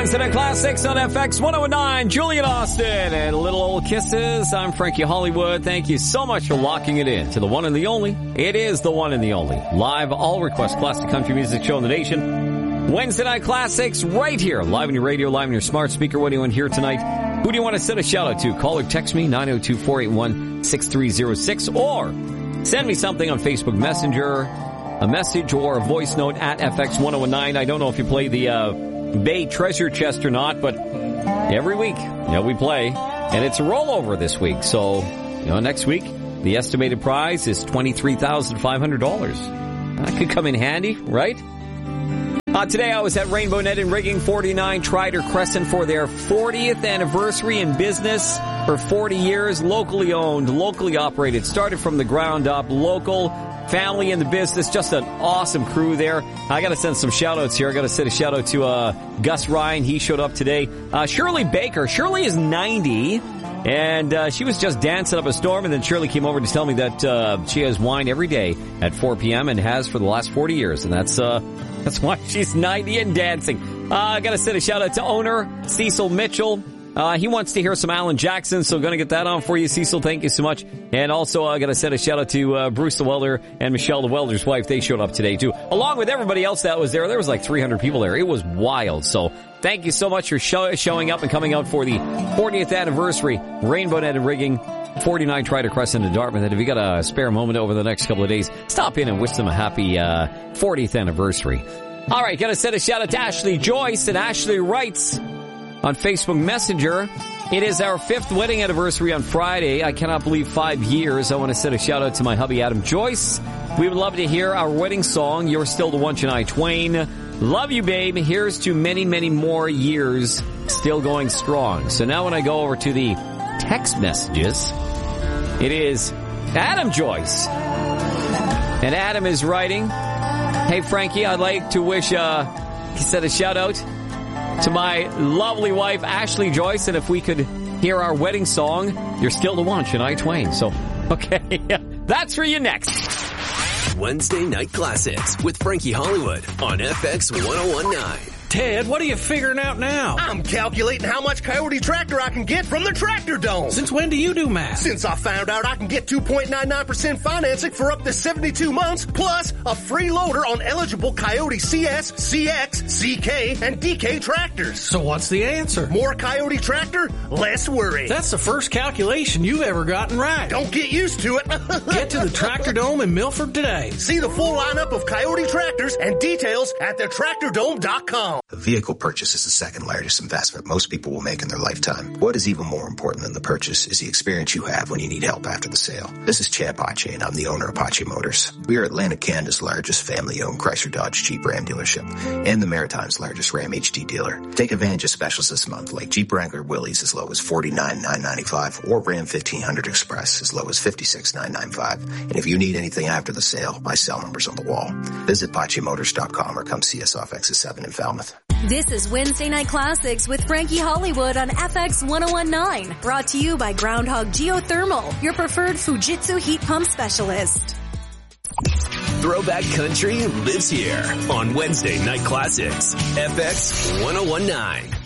Wednesday Night Classics on FX 1019. Julian Austin and Little Old Kisses. I'm Frankie Hollywood. Thank you so much for locking it in to the one and the only. It is the one and the only. Live, all request classic country music show in the nation. Wednesday Night Classics right here. Live on your radio, live on your smart speaker. What do you want to hear tonight? Who do you want to send a shout out to? Call or text me 902-481-6306 or send me something on Facebook Messenger, a message or a voice note at FX 1019. I don't know if you play the Bay Treasure Chest or not, but every week, we play, and it's a rollover this week. So, next week, the estimated prize is $23,500. That could come in handy, right? Today I was at Rainbow Net and Rigging, 49 Trider Crescent, for their 40th anniversary in business. For 40 years, locally owned, locally operated, started from the ground up, local, family in the business, just an awesome crew there. I got to send some shout-outs here. I got to send a shout-out to Gus Ryan. He showed up today. Shirley Baker. Shirley is 90, and she was just dancing up a storm, and then Shirley came over to tell me that she has wine every day at 4 p.m. and has for the last 40 years, and that's why she's 90 and dancing. I got to send a shout-out to owner Cecil Mitchell. He wants to hear some Alan Jackson, so going to get that on for you, Cecil. Thank you so much. And also, I got to send a shout out to Bruce the welder and Michelle the welder's wife. They showed up today too, along with everybody else that was there. There was like 300 people there. It was wild. So thank you so much for showing up and coming out for the 40th anniversary Rainbow Net and Rigging, 49 Trider Crescent in Dartmouth. And if you got a spare moment over the next couple of days, stop in and wish them a happy 40th anniversary. All right, got to send a shout out to Ashley Joyce, and Ashley writes on Facebook Messenger, it is our 5th wedding anniversary on Friday. I cannot believe 5 years. I want to send a shout out to my hubby, Adam Joyce. We would love to hear our wedding song, You're Still the One, Shania Twain. Love you, babe. Here's to many, many more years still going strong. So now when I go over to the text messages, it is Adam Joyce. And Adam is writing, hey, Frankie, I'd like to wish, he said a shout out to my lovely wife, Ashley Joyce, and if we could hear our wedding song, You're Still the One, Shania Twain. So, okay, that's for you next. Wednesday Night Classics with Frankie Hollywood on FX 1019. Ted, what are you figuring out now? I'm calculating how much Coyote Tractor I can get from the Tractor Dome. Since when do you do math? Since I found out I can get 2.99% financing for up to 72 months, plus a free loader on eligible Coyote CS, CX, CK, and DK tractors. So what's the answer? More Coyote Tractor, less worry. That's the first calculation you've ever gotten right. Don't get used to it. Get to the Tractor Dome in Milford today. See the full lineup of Coyote Tractors and details at thetractordome.com. A vehicle purchase is the second largest investment most people will make in their lifetime. What is even more important than the purchase is the experience you have when you need help after the sale. This is Chad Pache, and I'm the owner of Pache Motors. We are Atlantic Canada's largest family-owned Chrysler Dodge Jeep Ram dealership and the Maritime's largest Ram HD dealer. Take advantage of specials this month like Jeep Wrangler Willys as low as $49,995 or Ram 1500 Express as low as $56,995. And if you need anything after the sale, my cell number's on the wall. Visit PacheMotors.com or come see us off Exit 7 in Falmouth. This is Wednesday Night Classics with Frankie Hollywood on FX 1019. Brought to you by Groundhog Geothermal, your preferred Fujitsu heat pump specialist. Throwback Country lives here on Wednesday Night Classics, FX 1019.